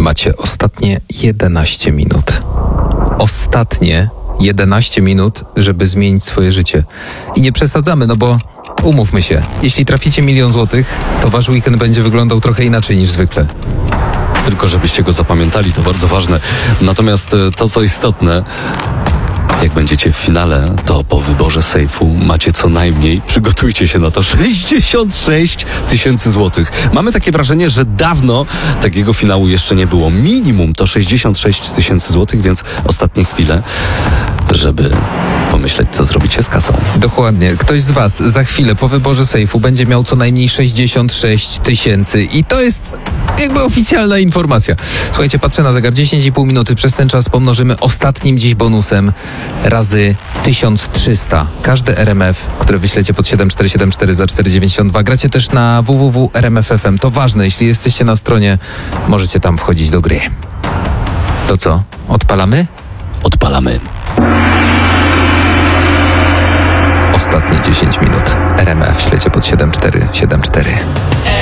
Macie ostatnie 11 minut. Ostatnie 11 minut, żeby zmienić swoje życie. I nie przesadzamy, no bo umówmy się, jeśli traficie 1 000 000 złotych, to wasz weekend będzie wyglądał trochę inaczej niż zwykle. Tylko żebyście go zapamiętali, to bardzo ważne. Natomiast to, co istotne, jak będziecie w finale, to po wyborze sejfu macie co najmniej, przygotujcie się na to, 66 000 złotych. Mamy takie wrażenie, że dawno takiego finału jeszcze nie było. Minimum to 66 000 złotych, więc ostatnie chwile, żeby pomyśleć, co zrobicie z kasą. Dokładnie. Ktoś z was za chwilę po wyborze sejfu będzie miał co najmniej 66 000 i to jest jakby oficjalna informacja. Słuchajcie, patrzę na zegar, 10,5 minuty. Przez ten czas pomnożymy ostatnim dziś bonusem razy 1300. Każde RMF, które wyślecie pod 7474 za 4,92. Gracie też na www.rmf.fm. To ważne, jeśli jesteście na stronie, możecie tam wchodzić do gry. To co? Odpalamy? Odpalamy. Ostatnie 10 minut. RMF, ślecie pod 7474.